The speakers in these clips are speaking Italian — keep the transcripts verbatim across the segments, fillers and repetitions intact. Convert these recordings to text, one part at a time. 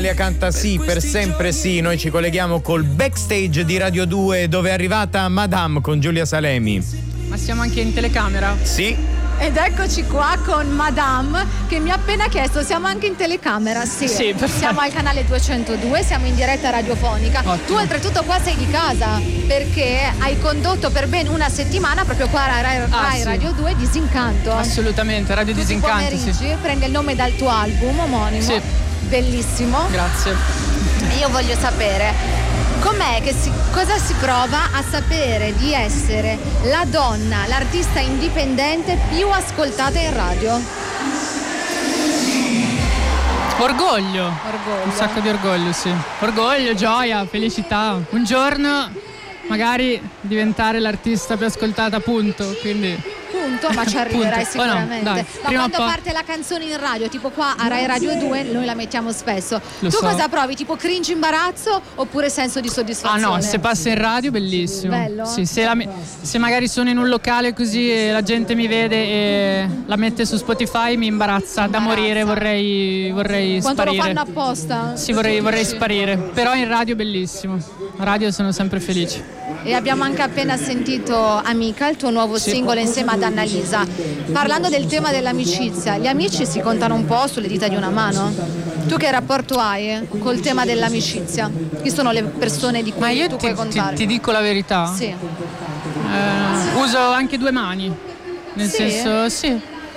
Canta sì, per sempre sì. Noi ci colleghiamo col backstage di Radio due, dove è arrivata Madame con Giulia Salemi. Ma siamo anche in telecamera? Sì. Ed eccoci qua con Madame che mi ha appena chiesto, siamo anche in telecamera? Sì, sì, siamo al canale duecentodue, siamo in diretta radiofonica. Ottimo. Tu oltretutto qua sei di casa perché hai condotto per ben una settimana proprio qua a Rai, ah, Rai sì. Radio due Disincanto. Assolutamente, Radio Tutti Disincanto. pomeriggi, sì. prende il nome dal tuo album omonimo. Sì. Bellissimo. Grazie. Io voglio sapere com'è che si, cosa si prova a sapere di essere la donna, l'artista indipendente più ascoltata in radio. Orgoglio. Orgoglio. Un sacco di orgoglio, sì. Orgoglio, gioia, felicità. Un giorno magari diventare l'artista più ascoltata, punto. Quindi Punto, ma ci arriverai Punto. sicuramente. Oh no, dai, ma prima quando po- parte la canzone in radio, tipo qua a Rai Radio due, noi la mettiamo spesso. Lo tu so. cosa provi? Tipo cringe, imbarazzo oppure senso di Ah soddisfazione? no, se passa in radio bellissimo. Bello? Sì, se, la, se magari sono in un locale così e la gente mi vede e la mette su Spotify mi imbarazza, da morire, vorrei, vorrei Quanto sparire. lo fanno apposta? Sì, vorrei, vorrei sparire. Però in radio bellissimo. In radio sono sempre felice. E abbiamo anche appena sentito Amica, il tuo nuovo Sì. singolo insieme ad Annalisa. Parlando del tema dell'amicizia, gli amici si contano un po' sulle dita di una mano. Tu che rapporto hai col tema dell'amicizia? Chi sono le persone di cui Ma io tu ti, puoi ti, contare? ti dico la verità. Sì. Eh, uso anche due mani. Nel Sì? senso, sì.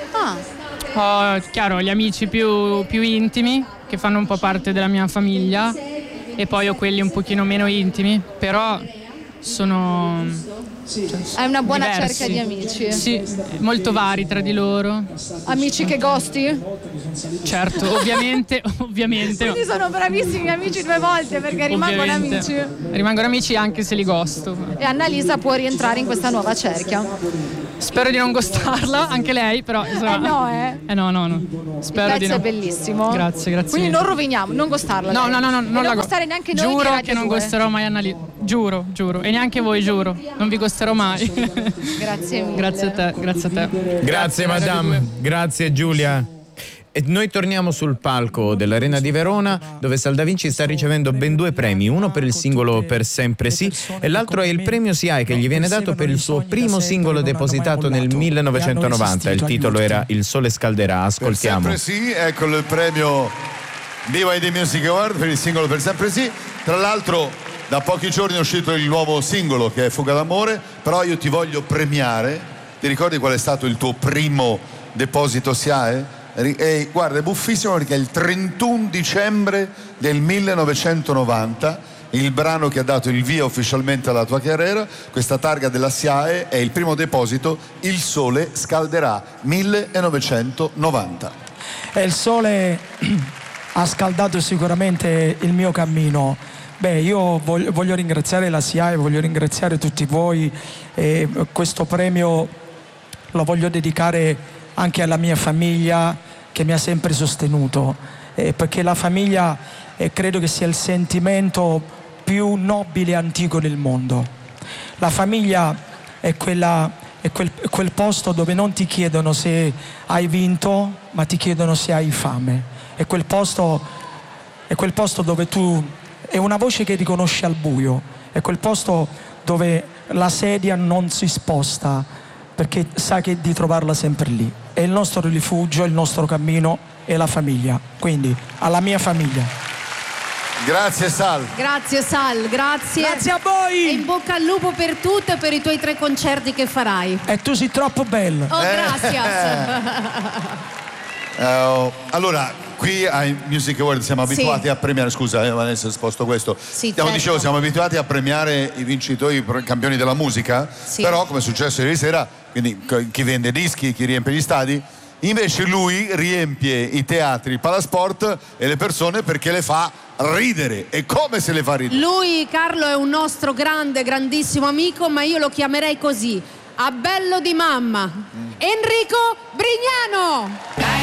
Ah, Ho, chiaro, gli amici più, più intimi, che fanno un po' parte della mia famiglia, e poi ho quelli un pochino meno intimi, però sono... cioè, hai una buona diversi. cerca di amici. Sì, molto vari tra di loro. Amici che ghosti? Certo, ovviamente, ovviamente. Quindi sono bravissimi amici due volte perché rimangono Ovviamente. amici. Rimangono amici anche se li gosto. E Annalisa può rientrare in questa nuova cerchia. Spero di non gostarla, anche lei, però insomma. Eh no, eh. Eh no, no, no. Spero Il di pezzo no. è bellissimo. Grazie, grazie. Quindi mille. non roviniamo, non gostarla. No, lei. no, no, no, E non non la go- gostare neanche noi. Giuro di che Radio non due. gosterò mai Annalisa. Giuro, giuro. E neanche voi, giuro. Non vi gosterò mai. Grazie mille. Grazie a te, grazie a te. Grazie, Grazie Madame. Grazie Giulia. E noi torniamo sul palco dell'Arena di Verona, dove Sal Da Vinci sta ricevendo ben due premi, uno per il singolo Per sempre sì e l'altro è il premio S I A E che gli viene dato per il suo primo singolo depositato nel millenovecentonovanta. Il titolo era Il sole scalderà. Ascoltiamo. Per sempre sì, eccolo il premio B Y D Music Award per il singolo Per sempre sì. Tra l'altro da pochi giorni è uscito il nuovo singolo che è Fuga d'amore, però io ti voglio premiare. Ti ricordi qual è stato il tuo primo deposito S I A E? E guarda, è buffissimo perché è il trentuno dicembre del millenovecentonovanta, il brano che ha dato il via ufficialmente alla tua carriera. Questa targa della S I A E è il primo deposito, Il sole scalderà, millenovecentonovanta. E il sole ha scaldato sicuramente il mio cammino. Beh, io voglio, voglio ringraziare la S I A E, voglio ringraziare tutti voi, e questo premio lo voglio dedicare anche alla mia famiglia che mi ha sempre sostenuto, eh, perché la famiglia eh, credo che sia il sentimento più nobile e antico del mondo. La famiglia è, quella, è quel, quel posto dove non ti chiedono se hai vinto, ma ti chiedono se hai fame. È quel posto, è quel posto dove tu, è una voce che riconosci al buio, è quel posto dove la sedia non si sposta, perché sa che di trovarla sempre lì. È il nostro rifugio, il nostro cammino è la famiglia. Quindi alla mia famiglia. Grazie Sal. Grazie Sal, grazie. Grazie a voi. E in bocca al lupo per tutto e per i tuoi tre concerti che farai. E tu sei troppo bella. Oh, grazie. Uh, allora, qui ai Music Award siamo abituati Sì. a premiare, scusa, eh, Vanessa, sposto questo. Sì, Stiamo, certo. dicevo, siamo abituati a premiare i vincitori, i campioni della musica, Sì. però come è successo ieri sera, quindi chi vende dischi, chi riempie gli stadi, invece lui riempie i teatri, il palasport e le persone perché le fa ridere. E come se le fa ridere? Lui, Carlo, è un nostro grande, grandissimo amico, ma io lo chiamerei così: Abbello di mamma. Enrico Brignano.